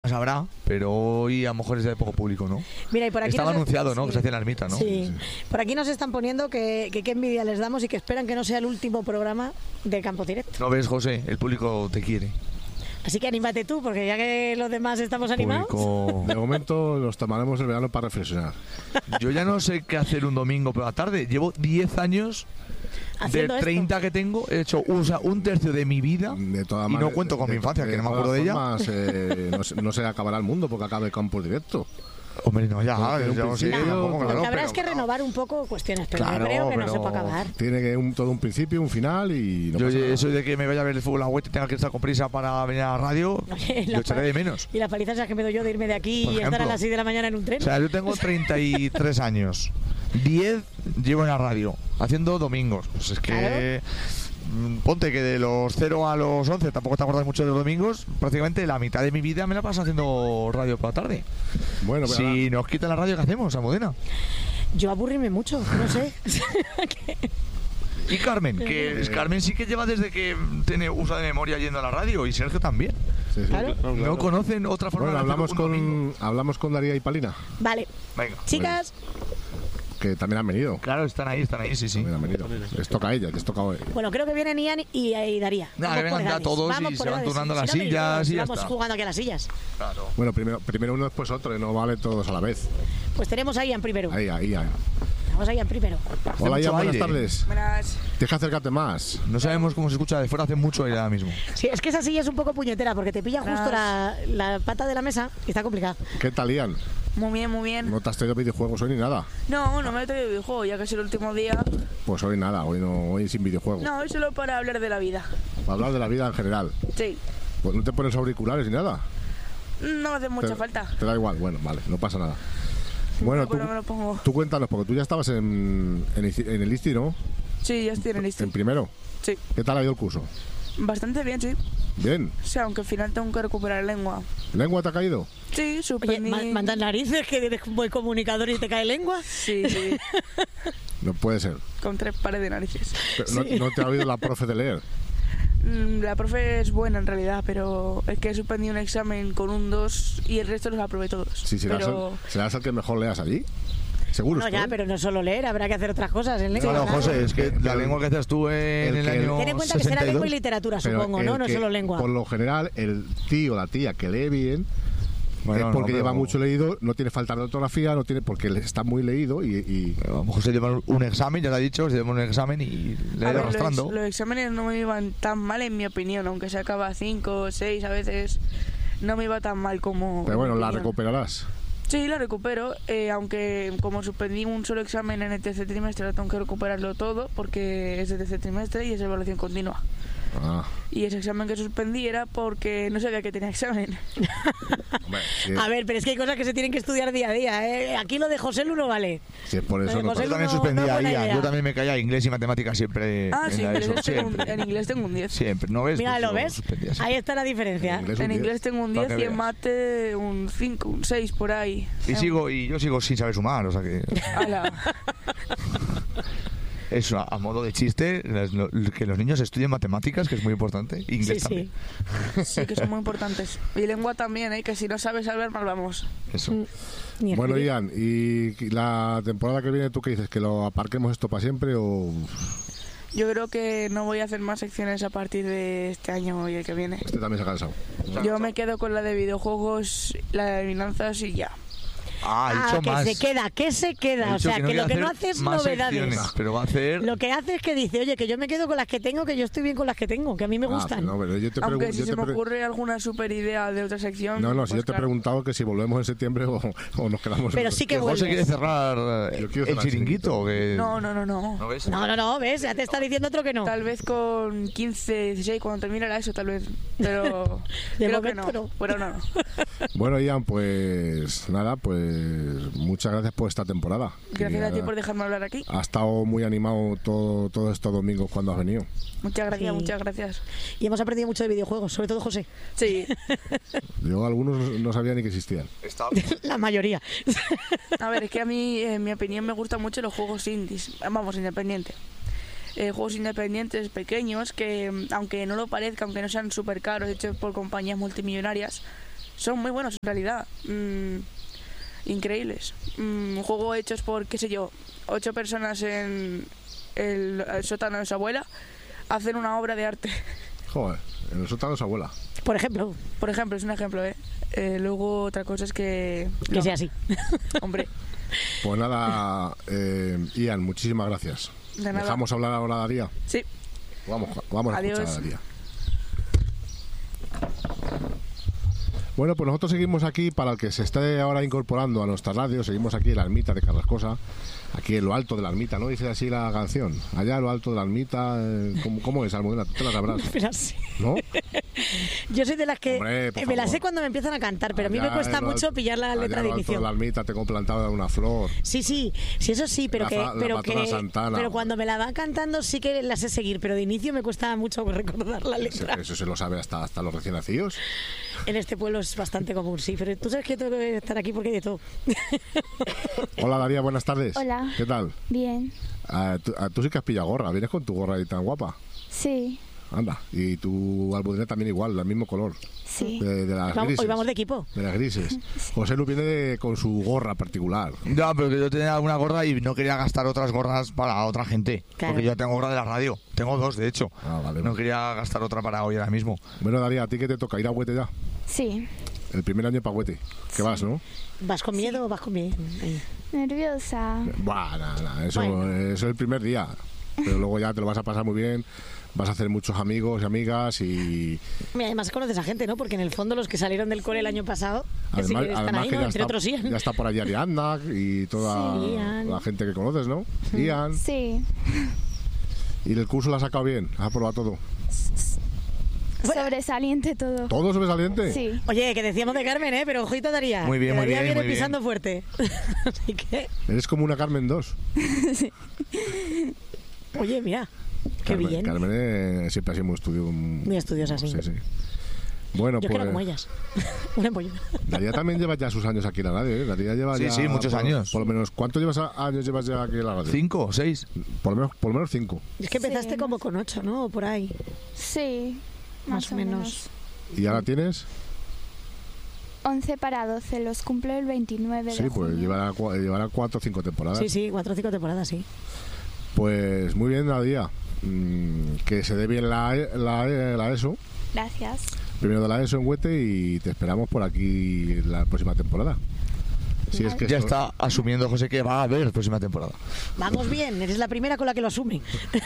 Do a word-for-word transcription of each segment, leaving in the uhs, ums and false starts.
Pues habrá, pero hoy a lo mejor es de poco público, ¿no? Mira, y por aquí estaba nos... anunciado, ¿no? Sí. Que se hacía en la ermita, ¿no? Sí. sí. Por aquí nos están poniendo que, que qué envidia les damos y que esperan que no sea el último programa de Campo Directo. ¿No ves, José? El público te quiere. Así que anímate tú, porque ya que los demás estamos animados... Público... De momento nos tomaremos el verano para reflexionar. Yo ya no sé qué hacer un domingo por la tarde. Llevo diez años... Haciendo de treinta esto. que tengo, he hecho o sea, un tercio de mi vida de toda y manera, no cuento con de, mi infancia, de, que de no me acuerdo de ella. Formas, eh, no, se, no se acabará el mundo porque acabe Campo Directo. Hombre, no, ya, Porque ya no sé. no, Tampoco, Lo claro, que habrá pero, es que claro. renovar un poco cuestiones, pero Claro, yo creo que pero... no se puede acabar. Tiene que un, todo un principio, un final y no Yo pasa nada. eso de que me vaya a ver el fútbol a la web y tenga que estar con prisa para venir a la radio, Oye, yo la echaré pa- de menos. Y la paliza esa que me doy yo de irme de aquí Por y estar a ejemplo. las seis de la mañana en un tren. O sea, yo tengo treinta y tres años. diez llevo en la radio, haciendo domingos. Pues es que... Claro. Ponte que de los cero a los once, tampoco te acuerdas mucho de los domingos, prácticamente la mitad de mi vida me la paso haciendo radio por la tarde. Bueno, pero ahora- Si nos quitan la radio, ¿qué hacemos, Almudena? Yo aburrirme mucho, no sé. Y Carmen, que es- Carmen sí que lleva desde que tiene uso de memoria yendo a la radio, y Sergio también. Sí, sí, Claro. claro, ¿No claro. conocen otra forma Bueno, de hacer hablamos un domingo? con, hablamos con Daría y Palina, Vale, Venga. chicas, que también han venido. Claro, están ahí, están ahí, sí, sí. También han venido. Les toca a ella, les toca hoy. bueno, creo que vienen Ian y, y Daría. Nada, Vamos que vengan por ya edades, todos vamos y por se van edades. turnando Si las no me sillas digo, y ya vamos está. jugando aquí a las sillas. Claro. Bueno, primero, primero uno, después otro, y no vale todos a la vez. Pues tenemos a Ian primero. Ahí, ahí, ahí. Vamos a Ian primero. Hola, mucho Ian, buenas aire. tardes. Buenas. Tienes que acércate más. No sabemos cómo se escucha de fuera, hace mucho aire ahora mismo. Sí, es que esa silla es un poco puñetera porque te pilla justo la, la pata de la mesa y está complicado. ¿Qué tal, Ian? Muy bien, muy bien. ¿No te has traído videojuegos hoy ni nada? No, no me he traído videojuego, ya que es el último día. Pues hoy nada, hoy no, hoy sin videojuegos. No, es solo para hablar de la vida. Para hablar de la vida en general. Sí. Pues no te pones auriculares ni nada. No me hace mucha te, falta. Te da igual, bueno, vale, no pasa nada. Bueno, tú, Pero me lo pongo. tú cuéntanos, porque tú ya estabas en, en, en el ISTI, ¿no? Sí, ya estoy en el listo. En primero. Sí. ¿Qué tal ha ido el curso? Bastante bien, sí. Bien. O sea, aunque al final tengo que recuperar lengua. ¿Lengua te ha caído? Sí, Oye, suspendí. ma- mandas narices, que eres un buen comunicador y te cae lengua. Sí, sí. No puede ser. Con tres pares de narices. Pero no, no te ha oído la profe de leer. Mm, La profe es buena en realidad, pero es que suspendí un examen con un dos y el resto los aprobé todos. Sí, serás, pero... el, serás el que mejor leas allí. Seguro. No, ya, pero no solo leer, habrá que hacer otras cosas en lengua. Claro, claro. José, es que la El- lengua que hacías tú en el el, que- año Ten en cuenta que será sesenta y lengua y dos. literatura, Pero supongo, el ¿no? No que, solo lengua. Por lo general, el tío o la tía que lee bien Bueno, es no, porque pero- lleva mucho leído, no tiene falta de ortografía, no tiene porque le- está muy leído y, y- A lo mejor se lleva un examen, ya lo ha dicho, se lleva un examen y le A ha ido ver, arrastrando. Los, los exámenes no me iban tan mal en mi opinión, aunque se acaba cinco o seis a veces, no me iba tan mal como... pero en bueno, mi la opinión. recuperarás. Sí, la recupero, eh, aunque como suspendí un solo examen en el tercer trimestre, ahora tengo que recuperarlo todo porque es el tercer trimestre y es evaluación continua. Ah, Y ese examen que suspendí era porque no sabía que tenía examen. hombre, si, A ver, pero es que hay cosas que se tienen que estudiar día a día, ¿eh? Aquí lo de José Lu no vale. si es por eso Eh, no José Yo pasa. también no- suspendía no buena ahí, idea. yo también me caía inglés y matemáticas siempre. Ah, en sí, la pero ESO, yo tengo un- siempre. en inglés tengo un diez. Siempre, ¿no ves? Mira, Pues ¿lo yo ves? suspendía siempre. Ahí está la diferencia. En inglés un En diez. inglés tengo un Para diez que y en veas. mate un cinco, un seis por ahí. Y sigo, y yo sigo sin saber sumar, o sea que Ala. eso, a, a modo de chiste, las- lo- que los niños estudien matemáticas, que es muy importante, Sí, inglés sí. también. Sí, que son muy importantes. Y lengua también, ¿eh? Que si no sabes saber, mal vamos. Eso. Mm. Ni Bueno, escribir. Ian, ¿y la temporada que viene tú qué dices? ¿Que lo aparquemos esto para siempre o Yo creo que no voy a hacer más secciones a partir de este año y el que viene. este también se ha cansado? Yo me quedo con la de videojuegos, la de adivinanzas y ya. Ah, ha Ah, dicho que más. se queda, que se Ha queda. O dicho sea, que, no lo voy a que no hacer hace es más novedades. secciones, pero va a hacer... Lo que hace es que dice, oye, que yo me quedo con las que tengo, que yo estoy bien con las que tengo, que a mí me Ah, gustan. no, pero yo te Aunque pregun- si yo se te me pre- ocurre alguna super idea de otra sección... No, no, si pues yo te he claro. preguntado que si volvemos en septiembre o, o nos quedamos... Pero en- sí que Que José vuelves. quiere cerrar eh, Yo quiero el cerrar el chiringuito. Que... No, no, no, no. ¿No ves? No, no, no, ves, ya te está diciendo otro que no. Tal vez con quince, dieciséis, cuando termine la ESO, tal vez. Pero De creo que momento no. no. Pero no, no. Bueno, Ian, pues nada, pues muchas gracias por esta temporada. Gracias Que a ti ha- por dejarme hablar aquí. Ha estado muy animado todo, todo estos domingos cuando has venido. Muchas gracias, Sí. muchas gracias. Y hemos aprendido mucho de videojuegos, sobre todo José. Sí. Yo algunos no sabía ni que existían. Está... La mayoría. A ver, es que a mí, en mi opinión, me gustan mucho los juegos indies. Vamos, independientes. Eh, juegos independientes pequeños que, aunque no lo parezca, aunque no sean súper caros, hechos por compañías multimillonarias, son muy buenos en realidad. Mm, increíbles. Mm, un juego hechos por, qué sé yo, ocho personas en el, el sótano de su abuela hacen una obra de arte. Joder, en el sótano de su abuela. Por ejemplo. Por ejemplo, es un ejemplo, ¿eh? eh luego otra cosa es que... Que no. sea así. Hombre. Pues nada, eh, Ian, muchísimas gracias. De nada. ¿Dejamos hablar ahora a Daría? Sí. Vamos, vamos a Adiós. escuchar a Daría. Bueno, pues nosotros seguimos aquí, para el que se esté ahora incorporando a nuestra radio, seguimos aquí en la ermita de Carrascosa, aquí en lo alto de la ermita, ¿no? Dice así la canción. Allá en lo alto de la ermita, eh, ¿cómo, ¿cómo es, Almudena? Tú te la sabrás, Pero sí. ¿no? Yo soy de las que Hombre, por me la favor. sé cuando me empiezan a cantar, pero a mí Allá me cuesta en lo mucho alto- pillar la allá letra en de lo alto inicio. de la ermita tengo plantada una flor. Sí, sí, sí, eso sí, pero La que, fa- la pero patrona que, Santana. pero cuando me la van cantando sí que la sé seguir, pero de inicio me cuesta mucho recordar la Eso, letra. eso se lo sabe hasta, hasta los recién nacidos. En este pueblo es bastante común, sí, pero tú sabes que yo tengo que estar aquí porque hay de todo. Hola Daría, buenas tardes. Hola. ¿Qué tal? Bien. Ah, tú, ah, tú sí que has pillado gorra, vienes con tu gorra ahí tan guapa. Sí. Anda, y tu Almudena también igual, del mismo color. Sí. De, de las Vamos- grises. hoy vamos de equipo. De las grises. José Lu viene de- con su gorra particular. No, pero que yo tenía una gorra y no quería gastar otras gorras para otra gente. Claro. Porque yo tengo gorra de la radio. Tengo dos, de hecho. Ah, vale. No quería gastar otra para hoy ahora mismo. Bueno, Daría, ¿a ti qué te toca? ¿Ir a Huete ya? Sí. El primer año para Huete. ¿Qué vas, no? ¿Vas con miedo o vas con bien? Ahí. Nerviosa. Buah, nada, nada, eso, Bueno. eso es el primer día. Pero luego ya te lo vas a pasar muy bien. Vas a hacer muchos amigos y amigas y... Mira, además conoces a gente, ¿no? Porque en el fondo los que salieron del cole el año pasado que sí Además, que están además ahí, que ¿no? ya Entre está, otros Ian. ya está por allí Ariadna y toda Sí, Ian. la gente que conoces, ¿no? Ian. Sí. ¿Y el curso lo has sacado bien? ¿Has aprobado todo? Sobresaliente todo. ¿Todo sobresaliente? Sí. Oye, que decíamos de Carmen, ¿eh? Pero ojito Daría. Muy bien, que muy Daría bien, viene muy bien. pisando fuerte. Así que, Eres como una Carmen dos. oye, mira, qué Carmen, bien. Carmen eh, siempre ha sido muy estudio. Muy estudiosa, sí. Sí, sí. Bueno, Yo pues... quiero como ellas. Un empollón. Daría también lleva ya sus años aquí en la radio, ¿eh? Daría lleva Sí, ya sí, muchos por- años. Por lo menos, ¿cuántos llevas a- años llevas ya aquí en la radio? ¿Cinco o seis? Por lo menos, por lo menos cinco. Es que empezaste Sí, como más- con ocho, ¿no? O por ahí. Sí. Más o menos. ¿Y ahora tienes? once para doce. Los cumplo el veintinueve Sí, de pues junio. llevará, cua- llevará cuatro o cinco temporadas. Sí, sí, cuatro o cinco temporadas, sí. Pues muy bien, Daría. Mm, que se dé bien la, la, la ESO. Gracias. Primero de la ESO en Huete y te esperamos por aquí la próxima temporada. Si es que Ya esto- está asumiendo José que va a haber próxima temporada. Vamos bien, eres la primera con la que lo asumen.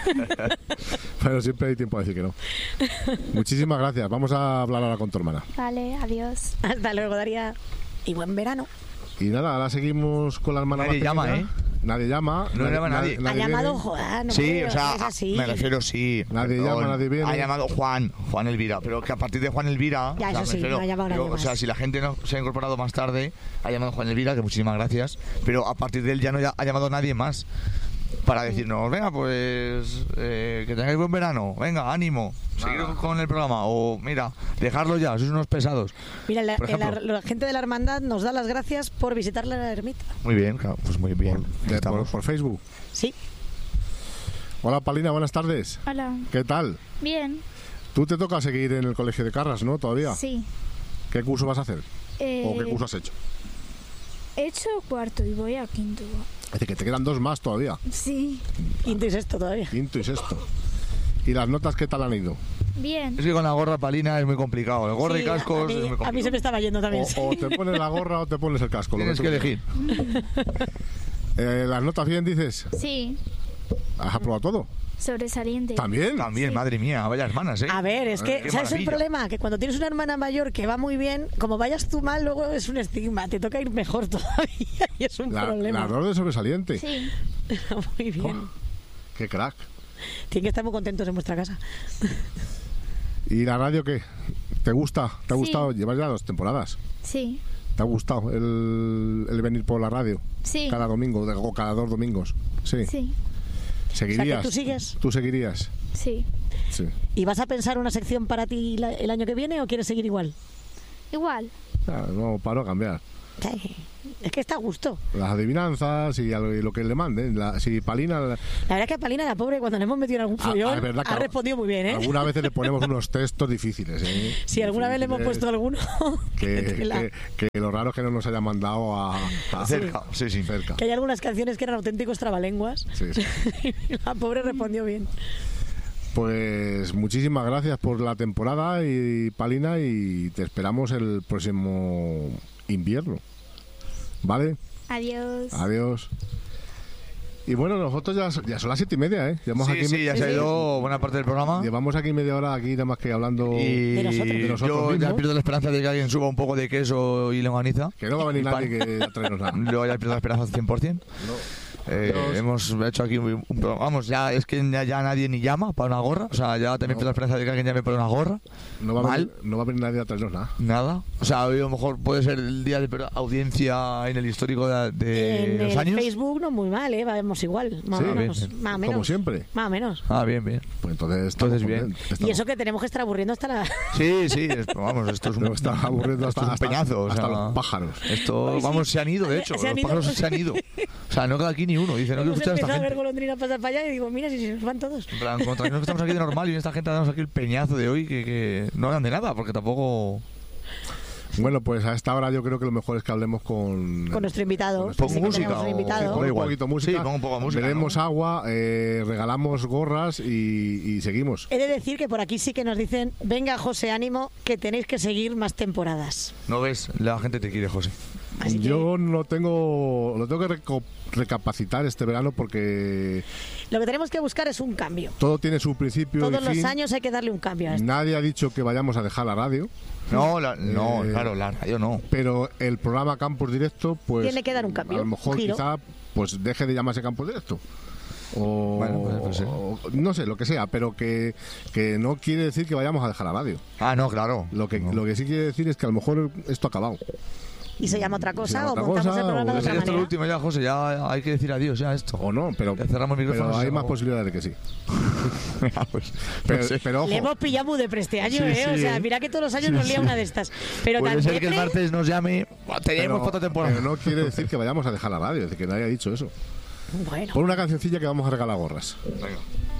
Pero siempre hay tiempo a decir que no. Muchísimas gracias. Vamos a hablar ahora con tu hermana. Vale, adiós. Hasta luego, Daría. Y buen verano. Y nada, ahora seguimos con la hermana. Nadie más llama, pequeña. ¿eh? Nadie llama. No llama nadie. Ha llamado viene. Juan. no Sí, puede, o sea, es así. me refiero, sí. Nadie perdón. llama, nadie viene. Ha llamado Juan, Juan Elvira, pero que a partir de Juan Elvira... Ya, o sea, eso me sí, refiero, no ha llamado nadie yo, O sea, más. si la gente no se ha incorporado más tarde, ha llamado Juan Elvira, que muchísimas gracias, pero a partir de él ya no ya ha llamado nadie más para decirnos, venga, pues eh, que tengáis buen verano, venga, ánimo, seguir con el programa, o mira, dejarlo ya, sois unos pesados. Mira, la, Por ejemplo. la- la gente de la hermandad nos da las gracias por visitar la ermita. Muy bien, claro, pues muy bien. De- por, Estamos. por Facebook. Sí. Hola, Palina, buenas tardes. Hola. ¿Qué tal? Bien. Tú te toca seguir en el colegio de Carras, ¿no? Todavía. Sí. ¿Qué curso vas a hacer? Eh, ¿O qué curso has hecho? He hecho cuarto y voy a quinto. Es decir, que te quedan dos más todavía. Sí. Quinto y sexto todavía. Quinto y sexto. ¿Y las notas qué tal han ido? Bien. Es que con la gorra palina es muy complicado, el gorra Sí, y cascos a mí, es muy a mí complicado. se me estaba yendo también. sí. O, o te pones la gorra o te pones el casco. lo Tienes tú que quieras. elegir. Eh, ¿Las notas bien, dices? Sí. ¿Has aprobado todo? Sobresaliente. ¿También? También, madre mía, vaya hermanas, ¿eh? A ver, es que, Qué ¿sabes el maravilla. problema? Que cuando tienes una hermana mayor que va muy bien, como vayas tú mal, luego es un estigma. Te toca ir mejor todavía y es un La, problema. las dos de sobresaliente. Sí. Muy bien. Oh, qué crack. Tienen que estar muy contentos en vuestra casa. ¿Y la radio qué? ¿Te gusta? ¿Te ha Sí. gustado? Llevas ya dos temporadas. Sí. ¿Te ha gustado el, el venir por la radio? Sí. Cada domingo o cada dos domingos. Sí. Sí. ¿Seguirías? O sea, que tú sigues. ¿Tú seguirías? Sí. Sí. ¿Y vas a pensar una sección para ti la- el año que viene o quieres seguir igual? Igual. Ah, no, para no cambiar. Sí, es que está a gusto. Las adivinanzas y, algo, y lo que le manden. La, si Palina... La verdad es que a Palina, la pobre, cuando le hemos metido en algún follón, Ah, es verdad que ha respondido muy bien, ¿eh? Algunas veces le ponemos unos textos difíciles, ¿eh? Si alguna vez le hemos puesto alguno... Que, que la- que, que lo raro es que no nos haya mandado a... a- Cerca, sí, sí. cerca. que hay algunas canciones que eran auténticos trabalenguas. Sí, sí. La pobre respondió bien. Pues muchísimas gracias por la temporada, y Palina, y te esperamos el próximo invierno. ¿Vale? Adiós. Adiós. Y bueno, nosotros ya, ya son las siete y media, ¿eh? Llevamos Sí, aquí, sí, ya se ha ido buena parte del programa. Llevamos aquí media hora aquí nada más que hablando... Y De nosotros. De nosotros yo ya mismos. pierdo la esperanza de que alguien suba un poco de queso y longaniza. Que no va a venir Y nadie pan. que a traernos nada. Yo ya pierdo la esperanza al cien por ciento. Eh, Dios. hemos hecho aquí un, un programa. Vamos, ya es que ya, ya nadie ni llama para una gorra. O sea, ya también pierdo la esperanza de que alguien llame para una gorra. No va, a Mal. venir, no va a venir nadie a traernos nada. Nada. O sea, hoy a lo mejor puede ser el día de per- audiencia en el histórico de, de En los el años. Facebook no muy mal, ¿eh? Vamos igual, más o Sí, menos. bien, Más o menos. Como siempre. Más o menos. Ah, bien, bien. Pues entonces estamos Entonces, bien. contentos. Y Estamos- eso que tenemos que estar aburriendo hasta la... Sí, sí, es- vamos, esto es un, Nos está aburriendo esto hasta, es un hasta- peñazo. o hasta sea, los pájaros. Esto, Ay, sí. vamos, se han ido, de hecho. Se han los ido. pájaros se han ido. O sea, no queda aquí ni uno. Dice, no quiero Hemos escuchar a esta empezado a ver gente. golondrinas pasar para allá y digo, mira, si se nos van todos. En plan, contra nosotros que estamos aquí de normal y esta gente damos aquí el peñazo de hoy que, que no hablan de nada, porque tampoco... Bueno, pues a esta hora yo creo que lo mejor es que hablemos con... Con nuestro invitado. Con nuestro- Pongo Sí, que música tenemos un o- invitado. sí, Pongo Da un igual. poquito de música, Sí, pongo un poco de música, bebemos ¿no? agua, eh, regalamos gorras y, y seguimos. He de decir que por aquí sí que nos dicen, venga José, ánimo, que tenéis que seguir más temporadas. No ves, la gente te quiere, José. Así que Yo no tengo... Lo tengo que reco- recapacitar este verano porque lo que tenemos que buscar es un cambio. todo tiene su principio Todos y los fin. años hay que darle un cambio a esto. Nadie ha dicho que vayamos a dejar la radio, No, la- no, Eh, claro, la radio no. pero el programa Campus Directo, pues... Tiene que dar un cambio, A lo mejor un giro. quizá pues deje de llamarse Campus Directo. O, Bueno, pues, pues sí. o- no sé, lo que sea, pero que, que no quiere decir que vayamos a dejar la radio. Ah, no, claro. Lo que, No. lo que sí quiere decir es que a lo mejor esto ha acabado. Y se llama otra Se cosa llama o otra montamos cosa, el programa o- de Pues otra ya esto es lo manera. último ya, José, ya hay que decir adiós ya a esto. O no, pero, Ya cerramos micrófonos pero y hay se más acabó. posibilidades de que sí. Ah, pues, no Pero, sé. pero ojo, Le hemos pillado muy de este año, Sí, ¿eh? O sí, sea, ¿eh? mira que todos los años Sí, nos lía sí. una de estas. Pero Puede tan ser que el depre- martes nos llame. Buah, Teníamos pero- para otra temporada. pero no quiere decir que vayamos a dejar la radio, es decir, que nadie ha dicho eso. Bueno. Pon una cancioncilla que vamos a regalar gorras. Venga.